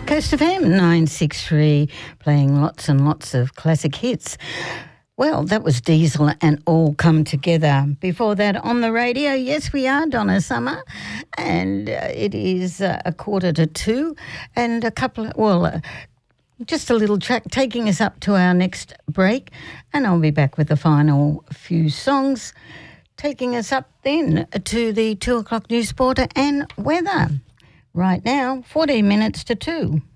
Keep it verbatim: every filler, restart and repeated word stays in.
Coast F M nine six three, playing lots and lots of classic hits. Well, that was Diesel and All Come Together. Before that, on the radio, yes, we are Donna Summer, and uh, it is uh, a quarter to two, and a couple of, well, uh, just a little track taking us up to our next break, and I'll be back with the final few songs, taking us up then to the two o'clock news, sport and weather. Right now, fourteen minutes to two.